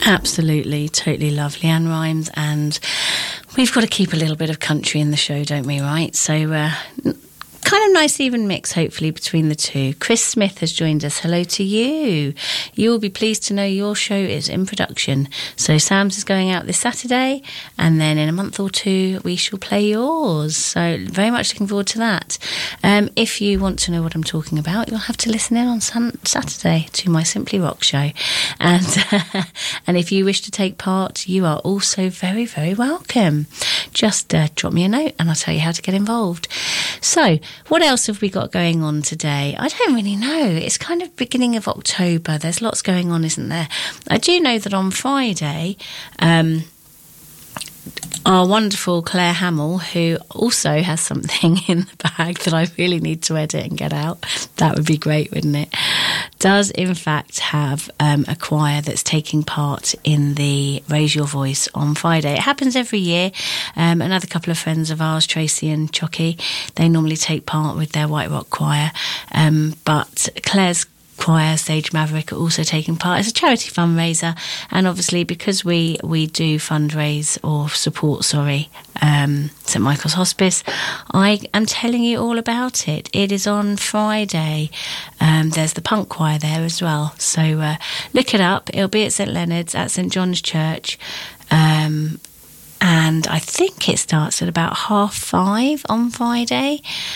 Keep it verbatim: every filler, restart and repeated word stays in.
Absolutely, totally love Leanne Rimes, and we've got to keep a little bit of country in the show, don't we, right? So uh, kind of nice even mix, hopefully, between the two. Chris Smith has joined us. Hello to you. You will be pleased to know your show is in production. So Sam's is going out this Saturday, and then in a month or two we shall play yours. So very much looking forward to that. Um, if you want to know what I'm talking about, you'll have to listen in on sun- Saturday to my Simply Rock show. And, and if you wish to take part, you are also very, very welcome. Just uh, drop me a note and I'll tell you how to get involved. So, what else have we got going on today? I don't really know. It's kind of beginning of October. There's lots going on, isn't there? I do know that on Friday, um, our wonderful Claire Hamill, who also has something in the bag that I really need to edit and get out, that would be great, wouldn't it? Does in fact have um, a choir that's taking part in the Raise Your Voice on Friday. It happens every year. Um, another couple of friends of ours, Tracy and Chocky, they normally take part with their White Rock choir. Um, but Claire's choir, Sage Maverick, are also taking part. It's a charity fundraiser, and obviously because we we do fundraise or support, sorry, um, St Michael's Hospice, I am telling you all about it. It is on Friday. Um, there's the punk choir there as well, so uh, look it up. It'll be at St Leonard's at St John's Church. Um, and I think it starts at about half five on Friday.